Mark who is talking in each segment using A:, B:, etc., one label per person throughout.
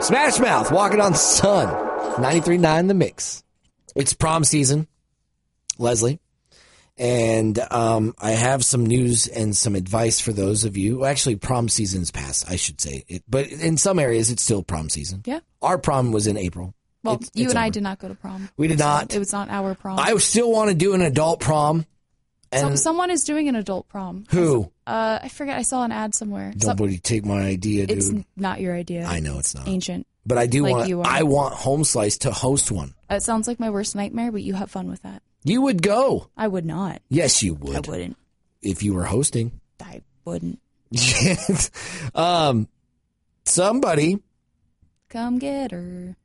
A: Smash Mouth, Walking on the Sun. 93.9 The Mix. It's prom season, Leslie. And I have some news and some advice for those of you. Well, actually, prom season's past, I should say. But in some areas, it's still prom season.
B: Yeah.
A: Our prom was in April.
B: Well, you and I did not go to prom.
A: We did not.
B: It was not our prom.
A: I still want to do an adult prom. And
B: someone is doing an adult prom.
A: Who?
B: I forget. I saw an ad somewhere.
A: Nobody take my idea, dude.
B: It's not your idea.
A: I know it's not.
B: Ancient.
A: But I do
B: like
A: I want Home Slice to host one.
B: It sounds like my worst nightmare, but you have fun with that.
A: You would go.
B: I would not.
A: Yes, you would.
B: I wouldn't.
A: If you were hosting.
B: I wouldn't.
A: Somebody.
B: Come get her.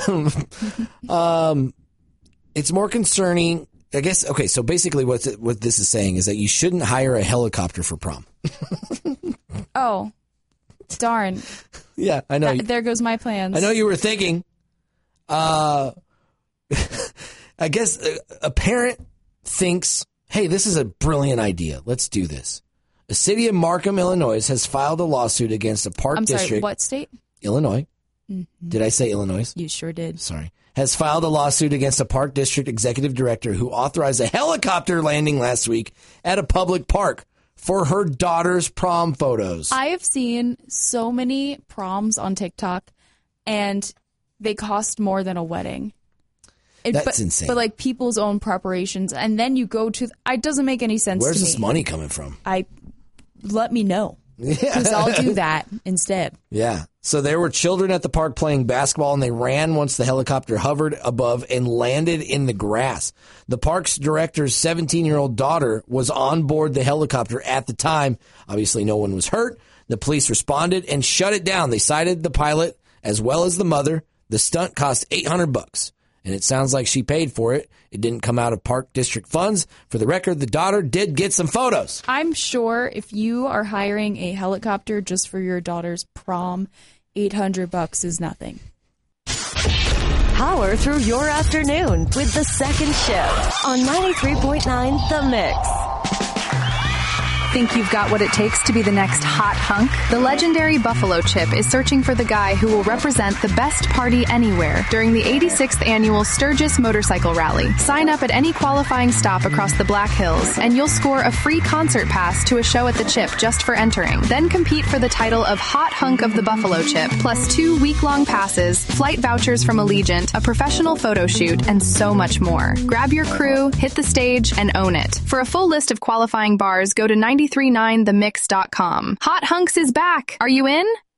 A: It's more concerning. I guess, okay, so basically what this is saying is that you shouldn't hire a helicopter for prom.
B: Oh, darn.
A: Yeah, I know.
B: There goes my plans.
A: I know you were thinking. I guess a parent thinks, hey, this is a brilliant idea. Let's do this. The city of Markham, Illinois has filed a lawsuit against a park district.
B: I'm sorry, what state?
A: Illinois. Mm-hmm. Did I say Illinois?
B: You sure did.
A: Sorry. Has filed a lawsuit against a park district executive director who authorized a helicopter landing last week at a public park for her daughter's prom photos.
B: I have seen so many proms on TikTok, and they cost more than a wedding.
A: That's insane.
B: But like people's own preparations, and then you go to. It doesn't make any sense.
A: Where's
B: to
A: this
B: me.
A: money coming from?
B: Let me know. Because I'll do that instead.
A: Yeah. So there were children at the park playing basketball, and they ran once the helicopter hovered above and landed in the grass. The park's director's 17-year-old daughter was on board the helicopter at the time. Obviously, no one was hurt. The police responded and shut it down. They cited the pilot as well as the mother. The stunt cost $800. And it sounds like she paid for it. It didn't come out of park district funds. For the record, the daughter did get some photos.
B: I'm sure if you are hiring a helicopter just for your daughter's prom, $800 is nothing.
C: Power through your afternoon with the second shift on 93.9 The Mix.
D: Think you've got what it takes to be the next hot hunk? The legendary Buffalo Chip is searching for the guy who will represent the best party anywhere during the 86th annual Sturgis Motorcycle Rally. Sign up at any qualifying stop across the Black Hills, and you'll score a free concert pass to a show at the Chip just for entering. Then compete for the title of Hot Hunk of the Buffalo Chip, plus 2 week-long passes, flight vouchers from Allegiant, a professional photo shoot, and so much more. Grab your crew, hit the stage, and own it. For a full list of qualifying bars, go to 939themix.com. Hot Hunks is back. Are you in?